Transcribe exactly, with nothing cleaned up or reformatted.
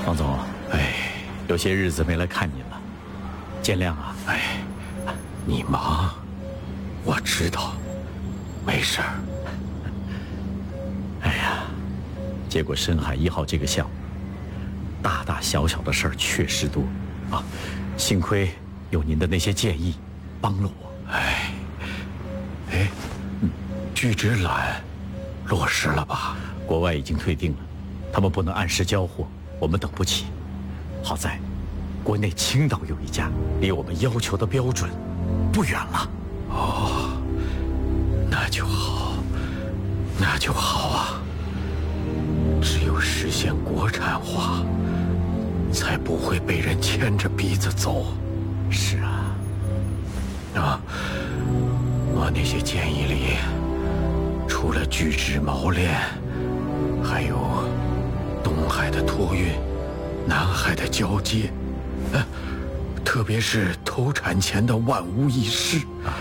王总，哎，有些日子没来看您了，见谅啊。 哎，你忙，我知道，没事儿。 哎呀，结果深海一号这个项目，大大小小的事儿确实多啊，幸亏有您的那些建议，帮了我。 哎，哎，聚酯揽落实了吧？ 国外已经退订了，他们不能按时交货，我们等不起。好在，国内青岛有一家，离我们要求的标准不远了。 哦，那就好，那就好啊。只有实现国产化，才不会被人牵着鼻子走。 是啊， 啊，我那些建议里，除了聚酯锚链，还有东海的托运，南海的交接，呃，特别是投产前的万无一失。